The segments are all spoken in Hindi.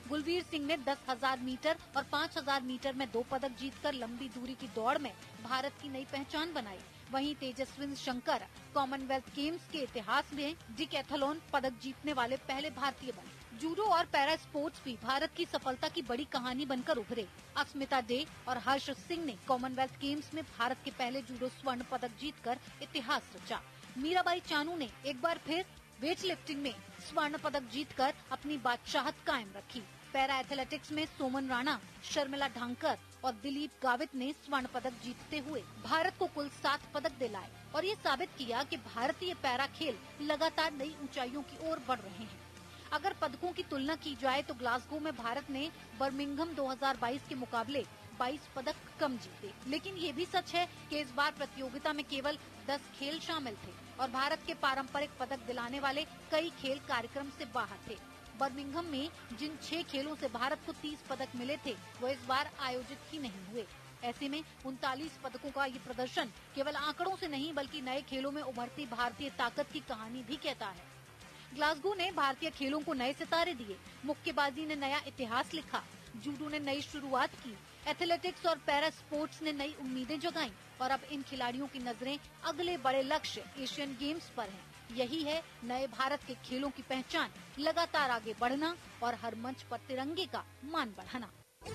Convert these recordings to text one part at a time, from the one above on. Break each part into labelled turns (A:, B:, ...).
A: गुलवीर सिंह ने 10,000 मीटर और 5,000 मीटर में 2 पदक जीतकर लंबी दूरी की दौड़ में भारत की नई पहचान बनाई। वहीं तेजस्विन शंकर कॉमनवेल्थ गेम्स के इतिहास में डिकैथलॉन पदक जीतने वाले पहले भारतीय बने। जूडो और पैरा स्पोर्ट्स भी भारत की सफलता की बड़ी कहानी बनकर उभरे। अस्मिता डे और हर्ष सिंह ने कॉमनवेल्थ गेम्स में भारत के पहले जूडो स्वर्ण पदक जीतकर इतिहास रचा। मीराबाई चानू ने एक बार फिर वेट लिफ्टिंग में स्वर्ण पदक जीतकर अपनी बादशाहत कायम रखी। पैरा एथलेटिक्स में सोमन राणा, शर्मिला ढांकर और दिलीप गावित ने स्वर्ण पदक जीतते हुए भारत को कुल 7 पदक दिलाए और ये साबित किया कि भारतीय पैरा खेल लगातार नई ऊंचाइयों की ओर बढ़ रहे हैं। अगर पदकों की तुलना की जाए तो ग्लासगो में भारत ने बर्मिंघम 2022 के मुकाबले 22 पदक कम जीते, लेकिन ये भी सच है कि इस बार प्रतियोगिता में केवल 10 खेल शामिल थे और भारत के पारंपरिक पदक दिलाने वाले कई खेल कार्यक्रम से बाहर थे। बर्मिंघम में जिन 6 खेलों से भारत को 30 पदक मिले थे वो इस बार आयोजित ही नहीं हुए। ऐसे में 39 पदकों का ये प्रदर्शन केवल आंकड़ों से नहीं बल्कि नए खेलों में उभरती भारतीय ताकत की कहानी भी कहता है। ग्लासगो ने भारतीय खेलों को नए सितारे दिए, मुक्केबाजी ने नया इतिहास लिखा, जूडो ने नई शुरुआत की, एथलेटिक्स और पैरा स्पोर्ट्स ने नई उम्मीदें जगाई और अब इन खिलाड़ियों की नजरें अगले बड़े लक्ष्य एशियन गेम्स पर हैं। यही है नए भारत के खेलों की पहचान, लगातार आगे बढ़ना और हर मंच पर तिरंगे का मान बढ़ाना।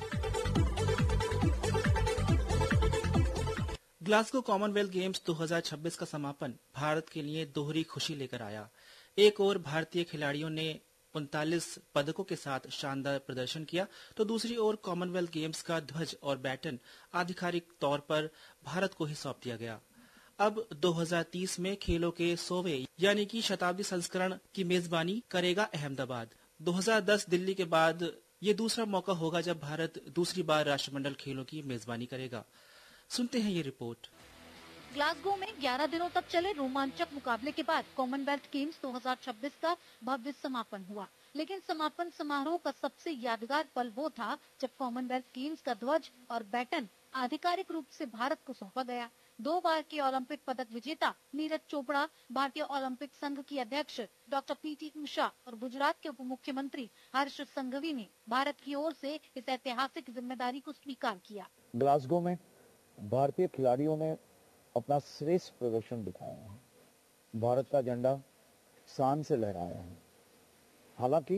B: ग्लासगो कॉमनवेल्थ गेम्स 2026 का समापन भारत के लिए दोहरी खुशी लेकर आया। एक ओर भारतीय खिलाड़ियों ने 39 पदकों के साथ शानदार प्रदर्शन किया तो दूसरी ओर कॉमनवेल्थ गेम्स का ध्वज और बैटन आधिकारिक तौर पर भारत को ही सौंप दिया गया। अब 2030 में खेलों के 100वें यानी कि शताब्दी संस्करण की मेजबानी करेगा अहमदाबाद। 2010 दिल्ली के बाद ये दूसरा मौका होगा जब भारत दूसरी बार राष्ट्रमंडल खेलों की मेजबानी करेगा। सुनते हैं ये रिपोर्ट।
A: ग्लासगो में 11 दिनों तक चले रोमांचक मुकाबले के बाद कॉमनवेल्थ गेम्स 2026 का भव्य समापन हुआ, लेकिन समापन समारोह का सबसे यादगार पल वो था जब कॉमनवेल्थ गेम्स का ध्वज और बैटन आधिकारिक रूप से भारत को सौंपा गया। 2 बार के ओलंपिक पदक विजेता नीरज चोपड़ा, भारतीय ओलंपिक संघ की अध्यक्ष डॉक्टर पीटी उषा और गुजरात के उप मुख्यमंत्री हर्ष संघवी ने भारत की ओर से इस ऐतिहासिक जिम्मेदारी को स्वीकार किया।
C: ग्लासगो में भारतीय खिलाड़ियों ने अपना श्रेष्ठ प्रदर्शन दिखाया है, भारत का झंडा शान से लहराया है। हालांकि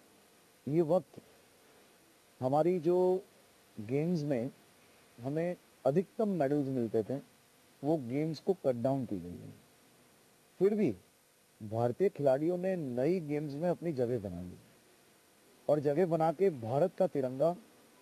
C: ये वक्त हमारी जो गेम्स में हमें अधिकतम मेडल्स मिलते थे वो गेम्स को कट डाउन की गई है। फिर भी भारतीय खिलाड़ियों ने नई गेम्स में अपनी जगह बना ली और जगह बना के भारत का तिरंगा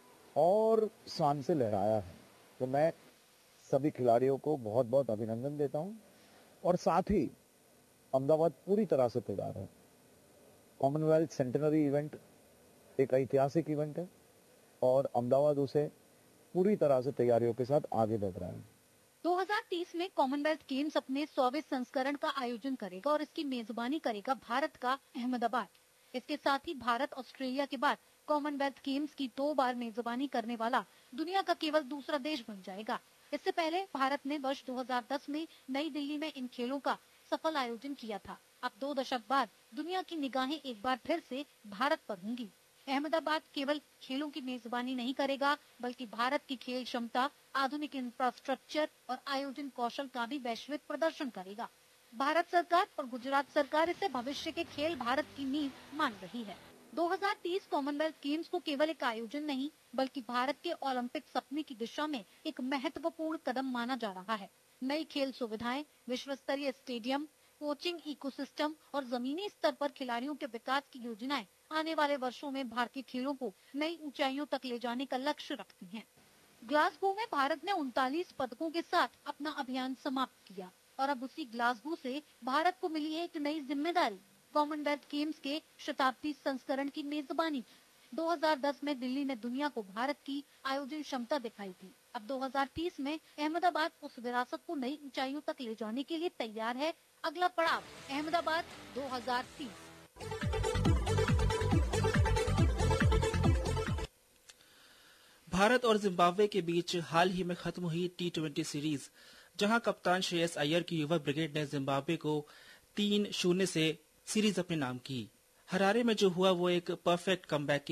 C: और शान से लहराया है। तो मैं सभी खिलाड़ियों को बहुत बहुत अभिनंदन देता हूं और साथ ही अहमदाबाद पूरी तरह से तैयार है। कॉमनवेल्थ सेंटेनरी इवेंट एक ऐतिहासिक इवेंट है और अहमदाबाद उसे पूरी तरह से तैयारियों के साथ आगे बढ़ रहा है।
A: 2030 में कॉमनवेल्थ गेम्स अपने 100वें संस्करण का आयोजन करेगा और इसकी मेजबानी करेगा भारत का अहमदाबाद। इसके साथ ही भारत ऑस्ट्रेलिया के बाद कॉमनवेल्थ गेम्स की 2 बार मेजबानी करने वाला दुनिया का केवल दूसरा देश बन जाएगा। इससे पहले भारत ने वर्ष 2010 में नई दिल्ली में इन खेलों का सफल आयोजन किया था। अब 2 दशक बाद दुनिया की निगाहें एक बार फिर से भारत पर होंगी। अहमदाबाद केवल खेलों की मेजबानी नहीं करेगा बल्कि भारत की खेल क्षमता, आधुनिक इंफ्रास्ट्रक्चर और आयोजन कौशल का भी वैश्विक प्रदर्शन करेगा। भारत सरकार और गुजरात सरकार इसे भविष्य के खेल भारत की नींव मान रही है। 2030 कॉमनवेल्थ गेम्स को केवल एक आयोजन नहीं बल्कि भारत के ओलंपिक सपने की दिशा में एक महत्वपूर्ण कदम माना जा रहा है। नई खेल सुविधाएं, विश्व स्तरीय स्टेडियम, कोचिंग इकोसिस्टम और जमीनी स्तर पर खिलाड़ियों के विकास की योजनाएं आने वाले वर्षों में भारतीय खेलों को नई ऊंचाइयों तक ले जाने का लक्ष्य रखती हैं। ग्लासगो में भारत ने 39 पदकों के साथ अपना अभियान समाप्त किया और अब उसी ग्लासगो से भारत को मिली है एक नई जिम्मेदारी, कॉमनवेल्थ गेम्स के शताब्दी संस्करण की मेजबानी। 2010 में दिल्ली ने दुनिया को भारत की आयोजन क्षमता दिखाई थी। अब 2030 में अहमदाबाद उस विरासत को नई ऊंचाइयों तक ले जाने के लिए तैयार है। अगला पड़ाव अहमदाबाद 2030।
B: भारत और जिम्बाब्वे के बीच हाल ही में खत्म हुई T20 सीरीज, जहां कप्तान श्रेयस अय्यर की युवा ब्रिगेड ने जिम्बाब्वे को 3-0 से सीरीज अपने नाम की। हरारे में जो हुआ वो एक परफेक्ट कमबैक की